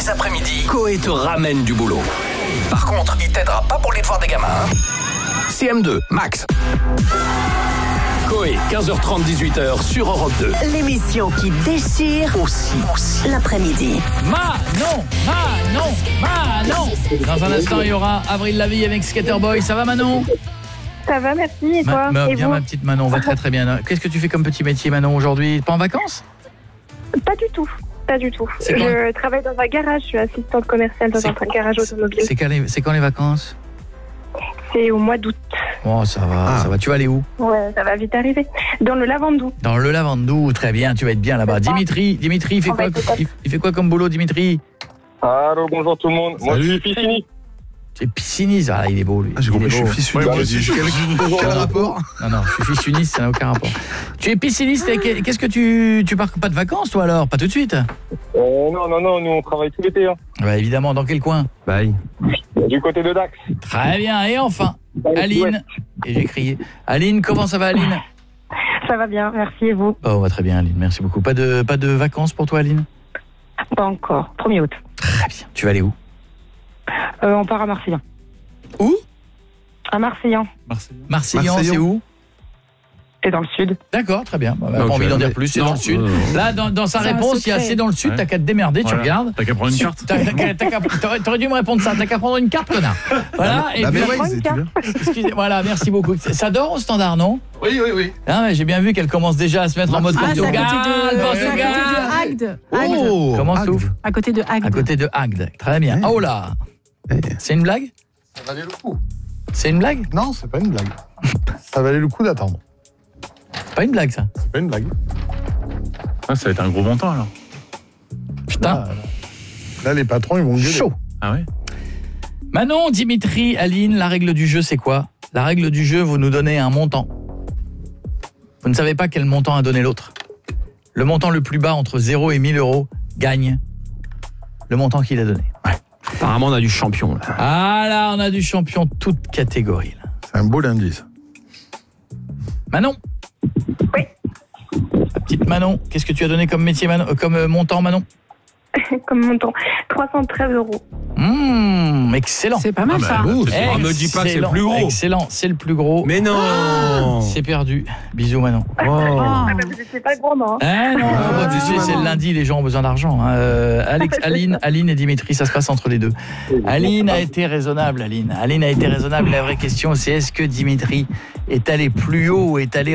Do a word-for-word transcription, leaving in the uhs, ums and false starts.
les après-midi, Coé te ramène du boulot. Par contre, il t'aidera pas pour les devoirs des gamins. Hein. C M deux, Max. Coé, quinze heures trente, dix-huit heures sur Europe deux. L'émission qui déchire aussi, aussi. l'après-midi. Manon, Manon, Manon. Dans un instant, il y aura Avril Lavigne avec Skater Boy. Ça va, Manon? Ça va, merci. Et toi? Ma, ma, et bien, vous? ma petite Manon, on va très très bien. Qu'est-ce que tu fais comme petit métier, Manon, aujourd'hui? Pas en vacances? Pas du tout. Pas du tout. C'est quand? Je travaille dans un garage. Je suis assistante commerciale dans C'est un quoi? garage automobile. C'est quand, les, c'est quand les vacances? C'est au mois d'août. Oh, ça va, Ah. ça va. Tu vas aller où? Ouais, ça va vite arriver. Dans le Lavandou. Dans le Lavandou, très bien, tu vas être bien là-bas. Dimitri, Dimitri, il fait, On quoi, va être au top. il, il fait quoi comme boulot, Dimitri? Allô, bonjour tout le monde. Moi, je suis Piscini. C'est pisciniste, ah, il est beau lui. Ah, j'ai Il compris, est je suis beau. fils Ouais, unique. moi J'ai dit, aussi. quel, quel rapport? Non, non, je suis fissuniste, ça n'a aucun rapport. Tu es pisciniste, et qu'est-ce que tu... Tu pars pas de vacances, toi, alors? Pas tout de suite? Euh, non, non, non, nous on travaille tout l'été. Hein. Bah, évidemment, dans quel coin? Bye. Du côté de Dax. Très bien, et enfin, Aline. Et j'ai crié. Aline, comment ça va, Aline? Ça va bien, merci. Et vous? Oh, bah, très bien, Aline, merci beaucoup. Pas de, pas de vacances pour toi, Aline? Pas encore. premier août. Très bien. Tu vas aller où? Euh, on part à Marseillan. Où? À Marseillan. Marseillan, Marseillan. c'est où? C'est dans le sud. D'accord, très bien. Bah, bah, Ok, pas envie d'en dire mais- plus, c'est non, dans le sud. euh, Là, dans, dans sa C'est un réponse, il y a secret. c'est dans le sud, Ouais. t'as qu'à te démerder, tu Voilà. regardes. T'as qu'à prendre une Su- carte. t'as- t'as- t'as qu'à- T'aurais t'aurais dû me répondre ça, t'as qu'à prendre une carte, connard. Voilà, et La puis, Mayway, prends une c'est carte. bien. excusez, voilà, merci beaucoup. Ça dort au standard, non? Oui, oui, oui. Ah, mais j'ai bien vu qu'elle commence déjà à se mettre en mode Ah, c'est à côté Portugal, de, Portugal. c'est à côté de Agde. Agde. Oh, Comment Agde. souffle? À côté de Agde. À côté de Agde. Très bien. Ouais. Oh là. Eh. C'est une blague? Ça valait le coup. C'est une blague? Non, c'est pas une blague. Ça valait le coup d'attendre. C'est pas une blague, ça. C'est pas une blague. Ah, ça va être un gros montant alors. Putain. Là, là, les patrons, ils vont gueuler. Chaud. Ah ouais? Manon, Dimitri, Aline, la règle du jeu, c'est quoi? La règle du jeu, vous nous donnez un montant. Vous ne savez pas quel montant a donné l'autre. Le montant le plus bas entre zéro et mille euros gagne le montant qu'il a donné. Apparemment, on a du champion. Là. Ah là, on a du champion toute catégorie. Là. C'est un beau lundi, ça. Manon? Oui. La petite Manon, qu'est-ce que tu as donné comme métier, Manon, euh, comme euh, montant, Manon? Comme montant. trois cent treize euros. Mmh, excellent. C'est pas mal ça. ouh, Oh, me dis pas que c'est le plus gros. Excellent, c'est le plus gros. Mais non. C'est perdu. Bisous, Manon. Oh. Ah, bah, vous n'étiez pas gourmand. Hein. Ah non, Ah, bah, tu sais, Manon. c'est le lundi, les gens ont besoin d'argent. Hein. Euh, Alex, Aline, Aline et Dimitri, ça se passe entre les deux. Aline a été raisonnable, Aline. Aline a été raisonnable. La vraie question, c'est est-ce que Dimitri est allé plus haut ou est allé